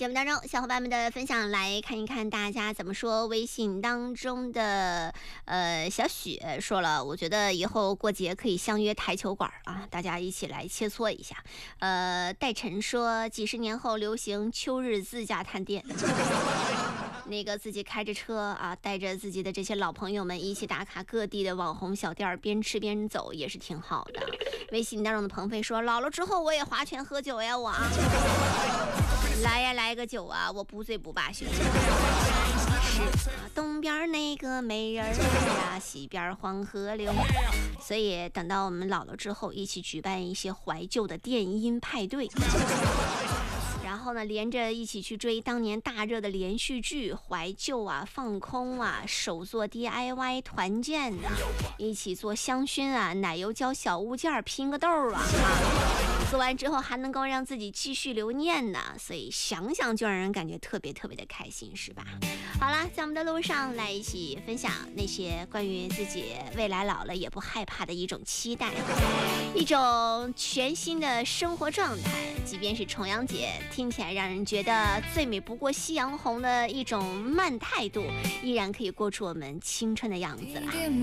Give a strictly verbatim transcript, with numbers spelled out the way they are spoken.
节目当中，小伙伴们的分享，来看一看大家怎么说。微信当中的呃小雪说了，我觉得以后过节可以相约台球馆啊，大家一起来切磋一下。呃，戴晨说，几十年后流行秋日自驾探店。那个自己开着车啊，带着自己的这些老朋友们一起打卡各地的网红小店，边吃边走也是挺好的。微信当中的鹏飞说，老了之后我也划拳喝酒呀，我啊来呀来个酒啊，我不醉不罢休。是啊，东边那个美人呀，西边黄河流。所以等到我们老了之后，一起举办一些怀旧的电音派对。然后呢，连着一起去追当年大热的连续剧，怀旧啊，放空啊，手做 D I Y 团建呐、啊，一起做香薰啊，奶油胶小物件拼个豆啊，做完之后还能够让自己继续留念呢，所以想想就让人感觉特别特别的开心，是吧？好了，在我们的路上来一起分享那些关于自己未来老了也不害怕的一种期待，一种全新的生活状态。即便是重阳节，听起来让人觉得最美不过夕阳红的一种慢态度，依然可以过出我们青春的样子了。